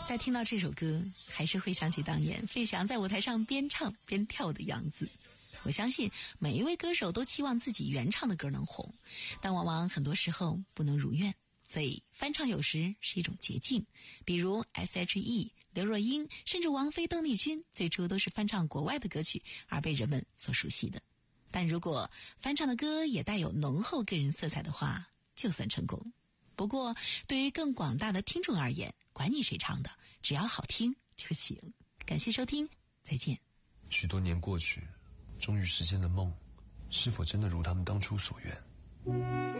再听到这首歌，还是会想起当年费翔在舞台上边唱边跳的样子。我相信每一位歌手都期望自己原唱的歌能红，但往往很多时候不能如愿，所以翻唱有时是一种捷径。比如 S.H.E、刘若英，甚至王菲、邓丽君，最初都是翻唱国外的歌曲而被人们所熟悉的。但如果翻唱的歌也带有浓厚个人色彩的话，就算成功。不过对于更广大的听众而言，管你谁唱的，只要好听就行。感谢收听，再见。 许多年过去，终于实现了梦，是否真的如他们当初所愿？